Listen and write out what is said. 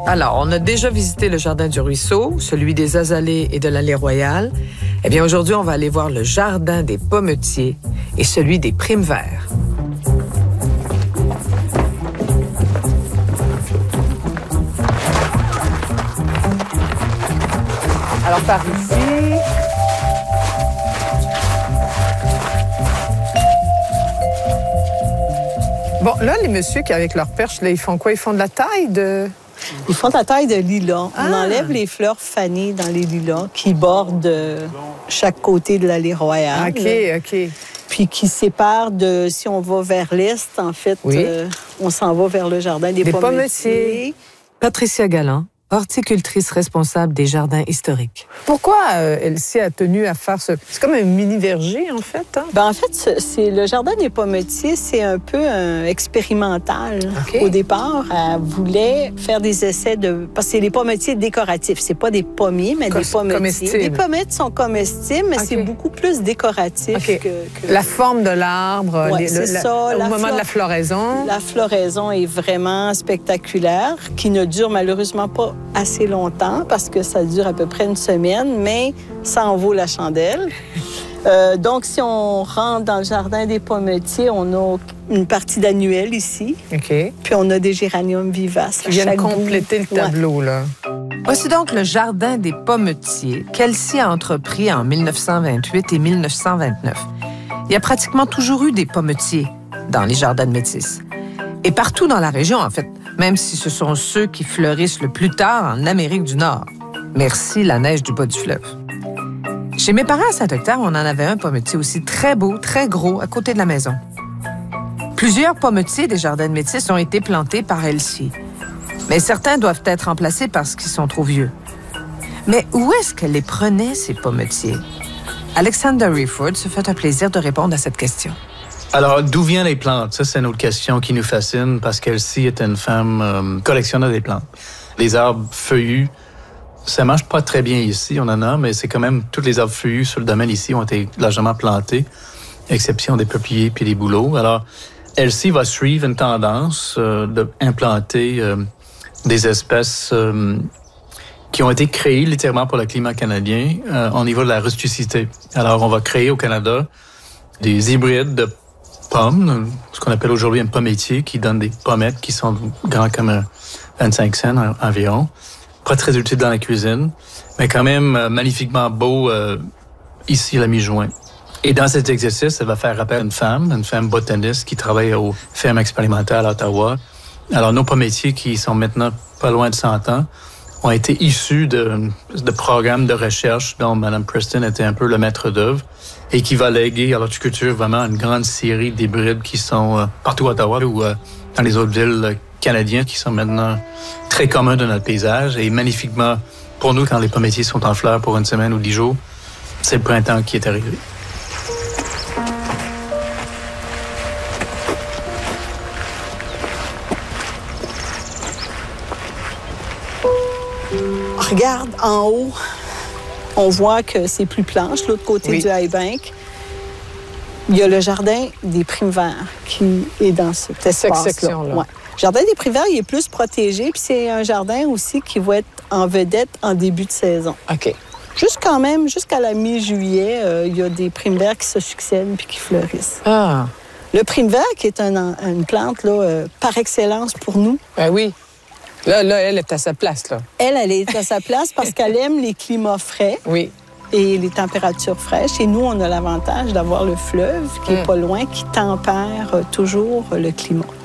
Alors, on a déjà visité le jardin du ruisseau, celui des azalées et de l'allée royale. Eh bien, aujourd'hui, on va aller voir le jardin des pommetiers et celui des primes-verts. Alors, par ici... Bon, là, les messieurs qui, avec leur perche, là, ils font quoi? Ils font de la taille de... Ils font de la taille de lilas. On enlève les fleurs fanées dans les lilas qui bordent chaque côté de l'allée royale. OK. Puis qui séparent de... Si on va vers l'est, en fait, on s'en va vers le jardin des pommetiers. Patricia Galland, horticultrice responsable des jardins historiques. Pourquoi Elsie a tenu à faire ce... C'est comme un mini-verger, en fait, hein? En fait, c'est le jardin des pommetiers, c'est un peu expérimental. Au départ, elle voulait faire des essais de... Parce que c'est les pommetiers décoratifs. C'est pas des pommiers, mais des pommetiers. Comestibles. Les pommettes sont comestibles, mais c'est beaucoup plus décoratif que... La forme de l'arbre, c'est ça. Au moment de la floraison. La floraison est vraiment spectaculaire, qui ne dure malheureusement pas assez longtemps parce que ça dure à peu près une semaine, mais ça en vaut la chandelle. Donc, si on rentre dans le jardin des pommetiers, on a une partie d'annuel ici. Puis on a des géraniums vivaces. Qui viennent compléter le tableau, là. Voici donc le jardin des pommetiers qu'Elsie a entrepris en 1928 et 1929. Il y a pratiquement toujours eu des pommetiers dans les jardins de Métis. Et partout dans la région, en fait, même si ce sont ceux qui fleurissent le plus tard en Amérique du Nord. Merci la neige du bas du fleuve. Chez mes parents à Saint-Octave, on en avait un pommetier aussi très beau, très gros, à côté de la maison. Plusieurs pommetiers des jardins de Métis ont été plantés par Elsie. Mais certains doivent être remplacés parce qu'ils sont trop vieux. Mais où est-ce qu'elle les prenait, ces pommetiers? Alexander Rieford se fait un plaisir de répondre à cette question. Alors, d'où viennent les plantes? Ça, c'est une autre question qui nous fascine parce qu'Elsie est une femme collectionneur des plantes. Les arbres feuillus, ça marche pas très bien ici, on en a, mais c'est quand même, tous les arbres feuillus sur le domaine ici ont été largement plantés, exception des peupliers puis des bouleaux. Alors, Elsie va suivre une tendance d'implanter des espèces qui ont été créées littéralement pour le climat canadien au niveau de la rusticité. Alors, on va créer au Canada des hybrides de pommes, ce qu'on appelle aujourd'hui un pommetier, qui donne des pommettes qui sont grands comme 25 cents environ. Pas très utile dans la cuisine, mais quand même magnifiquement beau ici à la mi-juin. Et dans cet exercice, elle va faire appel à une femme botaniste qui travaille aux fermes expérimentales à Ottawa. Alors, nos pommetiers qui sont maintenant pas loin de 100 ans ont été issus de programmes de recherche dont Mme Preston était un peu le maître d'œuvre et qui va léguer à l'horticulture vraiment une grande série d'hybrides qui sont partout à Ottawa ou dans les autres villes canadiennes qui sont maintenant très communs dans notre paysage et magnifiquement, pour nous, quand les pommetiers sont en fleurs pour une semaine ou 10 jours, c'est le printemps qui est arrivé. Regarde en haut, on voit que c'est plus planche, l'autre côté du High Bank. Il y a le jardin des primes-verts qui est dans cet espace-là. Le jardin des primes-verts, il est plus protégé, puis c'est un jardin aussi qui va être en vedette en début de saison. Jusqu'à la mi-juillet, il y a des primes-verts qui se succèdent puis qui fleurissent. Le prime-vert, qui est une plante là, par excellence pour nous. Oui. Là, elle est à sa place, là. Elle est à sa place parce qu'elle aime les climats frais. Et les températures fraîches. Et nous, on a l'avantage d'avoir le fleuve qui est pas loin, qui tempère toujours le climat.